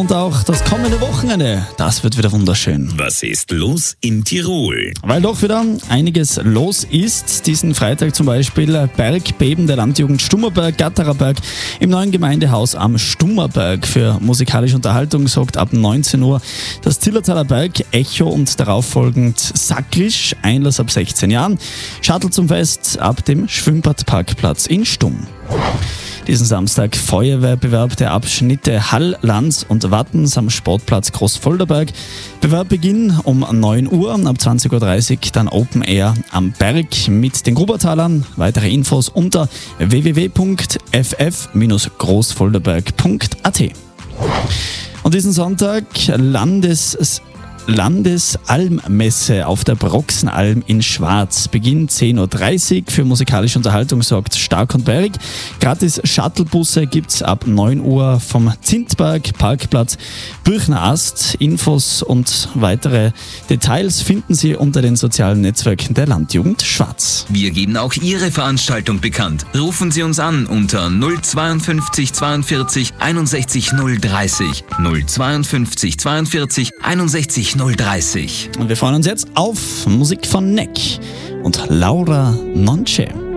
Und auch das kommende Wochenende, das wird wieder wunderschön. Was ist los in Tirol? Weil doch wieder einiges los ist. Diesen Freitag zum Beispiel Bergbeben der Landjugend Stummerberg, Gatterer Berg im neuen Gemeindehaus am Stummerberg. Für musikalische Unterhaltung sorgt ab 19 Uhr das Zillertaler Berg Echo und darauf folgend Sakrisch, Einlass ab 16 Jahren. Shuttle zum Fest ab dem Schwimmbadparkplatz in Stumm. Diesen Samstag Feuerwehrbewerb der Abschnitte Hall, Lanz und Wattens am Sportplatz Großvolderberg. Bewerbbeginn um 9 Uhr, ab 20.30 Uhr dann Open Air am Berg mit den Grubertalern. Weitere Infos unter www.ff-großvolderberg.at. Und diesen Sonntag Landesalmmesse auf der Broxenalm in Schwarz. Beginn 10.30 Uhr. Für musikalische Unterhaltung sorgt Stark und Berg. Gratis Shuttlebusse gibt's ab 9 Uhr vom Zintberg Parkplatz Büchner Ast. Infos und weitere Details finden Sie unter den sozialen Netzwerken der Landjugend Schwarz. Wir geben auch Ihre Veranstaltung bekannt. Rufen Sie uns an unter 052 42 61 030. 052 42 61 030. Und wir freuen uns jetzt auf Musik von Neck und Laura Nonce.